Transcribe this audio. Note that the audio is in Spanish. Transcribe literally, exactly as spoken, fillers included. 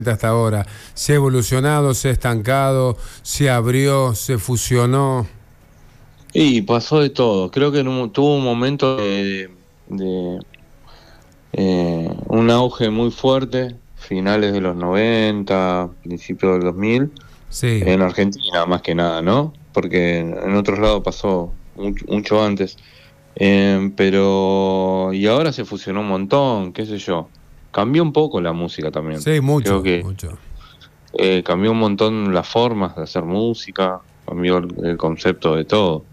hasta ahora? ¿Se ha evolucionado, se ha estancado, se abrió, se fusionó? Y pasó de todo. Creo que en un- tuvo un momento de, de, eh, un auge muy fuerte, finales de los noventa, principios del dos mil, Sí, en Argentina más que nada, ¿no? Porque en, en otros lados pasó mucho, mucho antes. Eh, pero, y ahora se fusionó un montón, qué sé yo. Cambió un poco la música también. sí, Creo mucho, que mucho. eh, cambió un montón las formas de hacer música, cambió el, el concepto de todo.